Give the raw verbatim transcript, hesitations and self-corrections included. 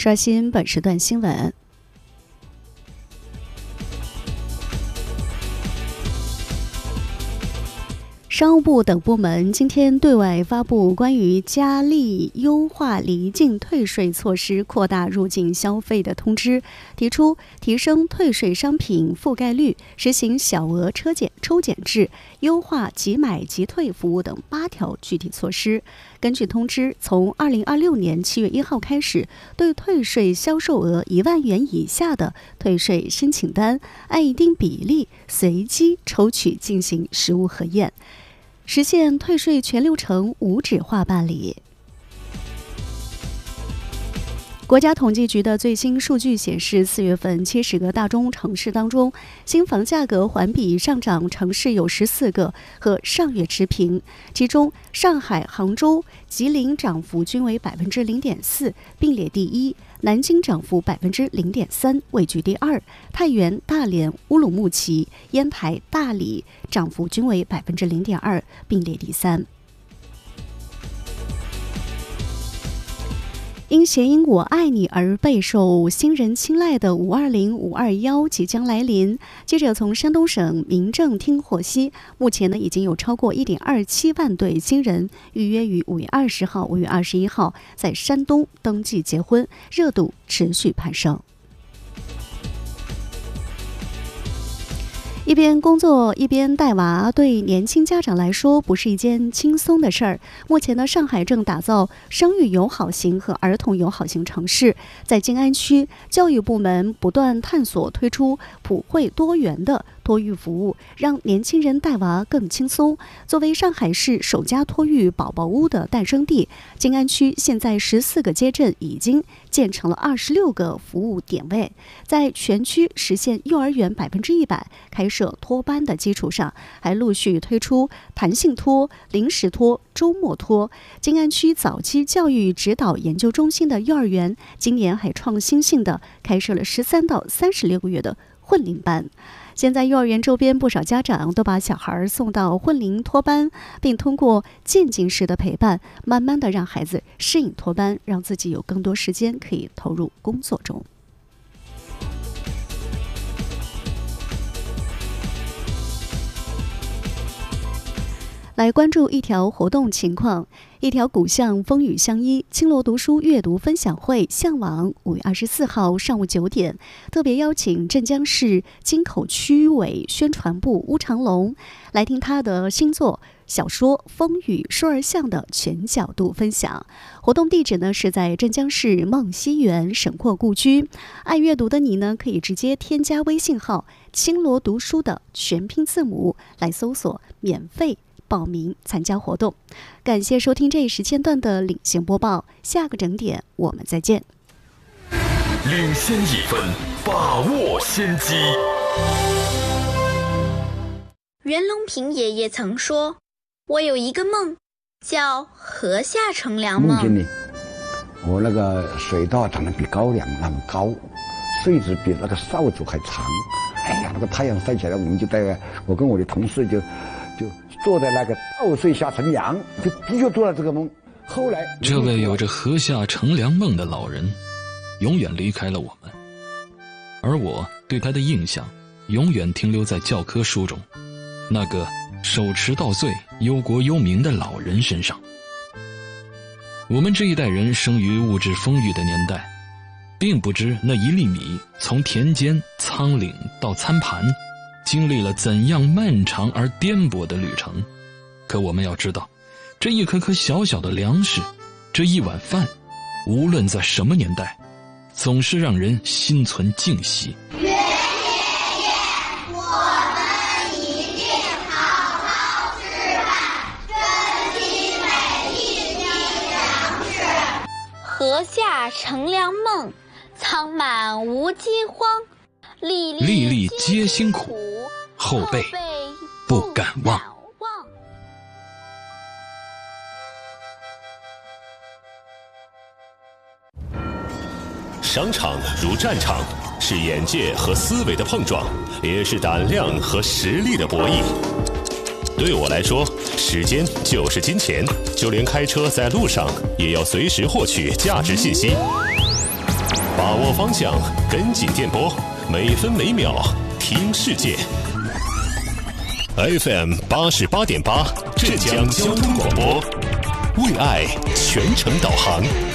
刷新本时段新闻。商务部等部门今天对外发布关于加力优化离境退税措施、扩大入境消费的通知，提出提升退税商品覆盖率、实行小额车检抽检制、优化即买即退服务等八条具体措施。根据通知，从二零二六年七月一号开始，对退税销售额一万元以下的退税申请单，按一定比例随机抽取进行实物核验，实现退税全流程无纸化办理。国家统计局的最新数据显示，四月份七十个大中城市当中，新房价格环比上涨城市有十四个，和上月持平。其中，上海、杭州、吉林涨幅均为百分之零点四，并列第一；南京涨幅百分之零点三，位居第二；太原、大连、乌鲁木齐、烟台、大理涨幅均为百分之零点二，并列第三。因谐音我爱你而备受新人青睐的五二零、五二一即将来临。记者从山东省民政厅获悉，目前呢已经有超过一点二七万对新人预约于五月二十号、五月二十一号在山东登记结婚，热度持续攀升。一边工作一边带娃，对年轻家长来说不是一件轻松的事儿。目前呢，上海正打造生育友好型和儿童友好型城市。在静安区，教育部门不断探索推出普惠多元的托育服务，让年轻人带娃更轻松。作为上海市首家托育宝宝屋的诞生地，静安区现在十四个街镇已经建成了二十六个服务点位，在全区实现幼儿园百分之一百开设托班的基础上，还陆续推出弹性托、临时托、周末托。静安区早期教育指导研究中心的幼儿园今年还创新性的开设了十三到三十六个月的混龄班。现在幼儿园周边不少家长都把小孩送到混龄托班，并通过渐进式的陪伴，慢慢的让孩子适应托班，让自己有更多时间可以投入工作中。来关注一条活动情况，一条古巷风雨相依青罗读书阅读分享会向往五月二十四号上午九点，特别邀请镇江市京口区委宣传部乌长龙来听他的新作小说《风雨说儿像》的全角度分享。活动地址呢是在镇江市梦溪园沈括故居。爱阅读的你呢，可以直接添加微信号青罗读书的全拼字母来搜索免费报名参加活动。感谢收听这一时间段的领先播报，下个整点我们再见。 领先一分，把握先机。 袁隆平爷爷曾说，我有一个梦叫河下乘凉梦。 梦见呢，我那个水稻长得比高粱那么高，穗子比那个扫帚还长。哎呀，那个太阳晒起来，我们就带我跟我的同事就就坐在那个稻穗下乘凉，就就做了这个梦。后来这位有着河下乘凉梦的老人永远离开了我们，而我对他的印象永远停留在教科书中那个手持稻穗忧国忧民的老人身上。我们这一代人生于物质丰裕的年代，并不知那一粒米从田间仓廪到餐盘经历了怎样漫长而颠簸的旅程。可我们要知道，这一颗颗小小的粮食，这一碗饭，无论在什么年代，总是让人心存敬惜。 袁爷爷，我们一定好好吃饭，珍惜每一滴粮食。 河下乘凉梦，仓满无饥荒，粒粒粒皆辛苦，后辈不敢忘。 商场如战场，是眼界和思维的碰撞，也是胆量和实力的博弈。对我来说，时间就是金钱，就连开车在路上，也要随时获取价值信息。 把握方向，跟紧电波，每分每秒听世界。F M 八十八点八，浙江交通广播，为爱全程导航。